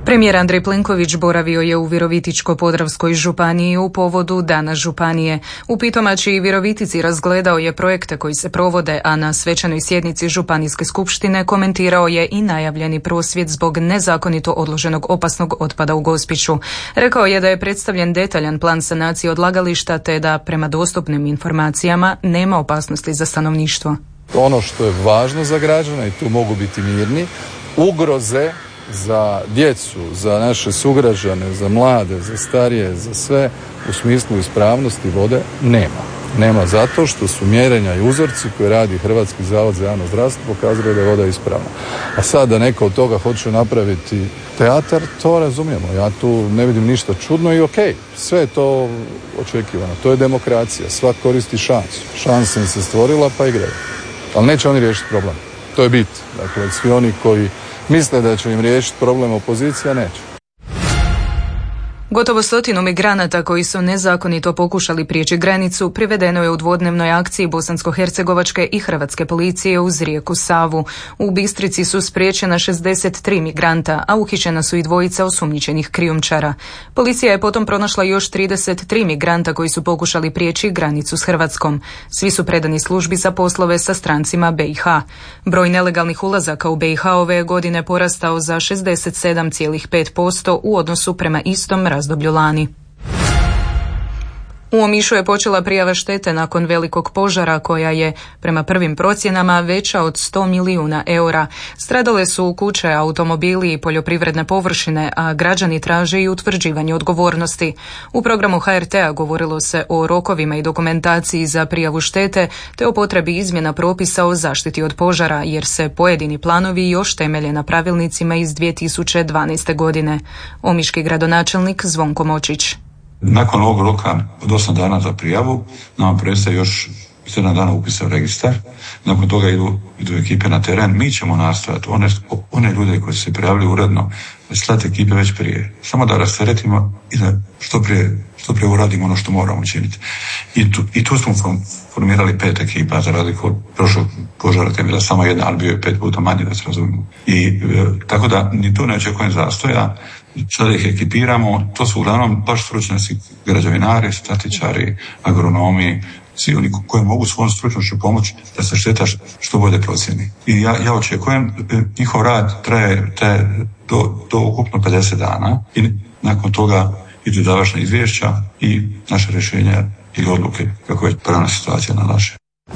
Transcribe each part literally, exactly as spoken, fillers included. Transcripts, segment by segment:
Premijer Andrej Plenković boravio je u Virovitičko-podravskoj županiji u povodu Dana županije. U Pitomači i Virovitici razgledao je projekte koji se provode, a na svečanoj sjednici Županijske skupštine komentirao je i najavljeni prosvjed zbog nezakonito odloženog opasnog otpada u Gospiću. Rekao je da je predstavljen detaljan plan sanacije odlagališta te da prema dostupnim informacijama nema opasnosti za stanovništvo. Ono što je važno za građane, i tu mogu biti mirni, ugroze za djecu, za naše sugrađane, za mlade, za starije, za sve u smislu ispravnosti vode nema. Nema zato što su mjerenja i uzorci koje radi Hrvatski zavod za javno zdravstvo pokazali da je voda ispravna. A sad da neko od toga hoće napraviti teatar, to razumijemo. Ja tu ne vidim ništa čudno i okej, sve je to očekivano. To je demokracija, svak koristi šansu. Šansa im se stvorila pa igraju. Ali neće oni riješiti problem. To je bit. Dakle, svi oni koji misle da će im riješiti problem opozicija, neće. Gotovo stotinu migranata koji su nezakonito pokušali prijeći granicu privedeno je u dvodnevnoj akciji bosansko-hercegovačke i hrvatske policije uz rijeku Savu. U Bistrici su spriječena šezdeset tri migranta, a uhićena su i dvojica osumnjičenih krijumčara. Policija je potom pronašla još trideset tri migranta koji su pokušali prijeći granicu s Hrvatskom. Svi su predani službi za poslove sa strancima B i H. Broj nelegalnih ulazaka u B i H ove godine porastao za šezdeset sedam zarez pet posto u odnosu prema istom razdoblju lani. U Omišu je počela prijava štete nakon velikog požara koja je, prema prvim procjenama, veća od sto milijuna eura. Stradale su kuće, automobili i poljoprivredne površine, a građani traže i utvrđivanje odgovornosti. U programu H R T-a govorilo se o rokovima i dokumentaciji za prijavu štete, te o potrebi izmjena propisa o zaštiti od požara, jer se pojedini planovi još temelje na pravilnicima iz dvije tisuće dvanaeste. godine. Omiški gradonačelnik Zvonko Močić. Nakon ovog roka od osam dana za prijavu, nama prestaje još sedam dana upisa u registar. Nakon toga idu, idu ekipe na teren. Mi ćemo nastojati one, one ljude koji su se prijavili uredno, slati ekipe već prije. Samo da rasteretimo i da što prije, što prije uradimo ono što moramo učiniti. I tu, i tu smo formirali pet ekipa za razliku od prošlog požara, te je bila samo jedna, ali bio je pet puta manje, da se razumijemo. I e, tako da ni tu ne očekujem zastoja. Sada ih ekipiramo, to su uglavnom baš stručnjaci, građevinari, statičari, agronomi, svi oni koji mogu svojom stručnošću pomoći da se šteta što bolje procjeni. I ja, ja očekujem, njihov rad traje, traje do, do ukupno pedeset dana i nakon toga idu završna izvješća i naše rješenja ili odluke kako je pravna situacija nalaže.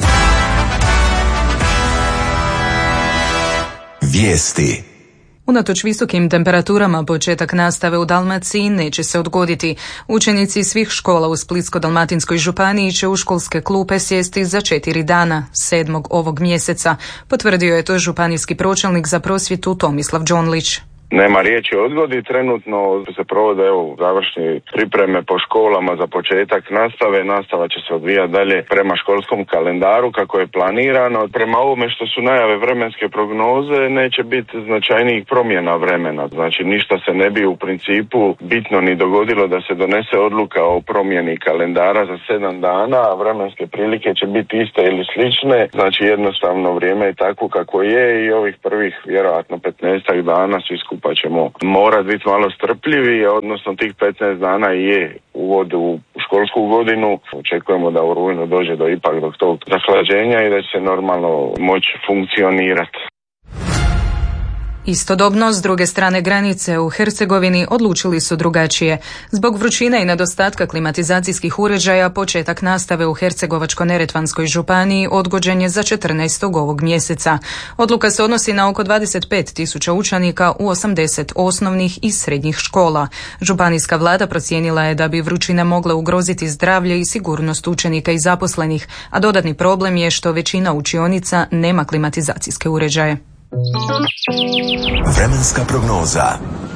Vijesti. Unatoč visokim temperaturama, početak nastave u Dalmaciji neće se odgoditi. Učenici svih škola u Splitsko-dalmatinskoj županiji će u školske klupe sjesti za četiri dana, sedmog ovog mjeseca, potvrdio je to županijski pročelnik za prosvjetu Tomislav Đonlić. Nema riječi o odgodi, trenutno se provode evo, završne pripreme po školama za početak nastave. Nastava će se odvijati dalje prema školskom kalendaru kako je planirano. Prema ovome što su najave vremenske prognoze neće biti značajnijih promjena vremena. Znači ništa se ne bi u principu bitno ni dogodilo da se donese odluka o promjeni kalendara za sedam dana, a vremenske prilike će biti iste ili slične. Znači jednostavno vrijeme je takvo kako je i ovih prvih vjerojatno petnaestak dana svi skupa pa ćemo morati biti malo strpljivi, odnosno tih petnaest dana je uvod u školsku godinu. Očekujemo da u rujnu dođe do ipak do tog zahlađenja i da će se normalno moći funkcionirati. Istodobno, s druge strane granice u Hercegovini odlučili su drugačije. Zbog vrućine i nedostatka klimatizacijskih uređaja, početak nastave u Hercegovačko-neretvanskoj županiji odgođen je za četrnaestog ovog mjeseca. Odluka se odnosi na oko dvadeset pet tisuća učenika u osamdeset osnovnih i srednjih škola. Županijska vlada procijenila je da bi vrućine mogle ugroziti zdravlje i sigurnost učenika i zaposlenih, a dodatni problem je što većina učionica nema klimatizacijske uređaje. Vremenska prognoza.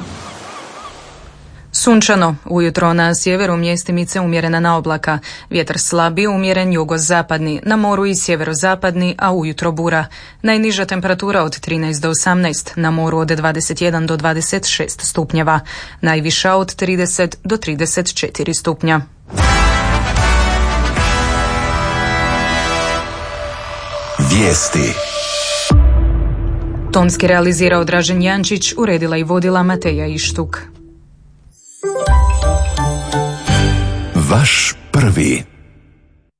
Sunčano, ujutro na sjeveru mjestimice umjerena na oblaka, vjetar slabi, umjeren jugozapadni, na moru i sjeverozapadni, a ujutro bura. Najniža temperatura od trinaest do osamnaest, na moru od dvadeset jedan do dvadeset šest stupnjeva, najviša od trideset do trideset četiri stupnja. Vijesti. Tonski realizirao Dražen Jančić, uredila i vodila Mateja Ištuk. Vaš prvi.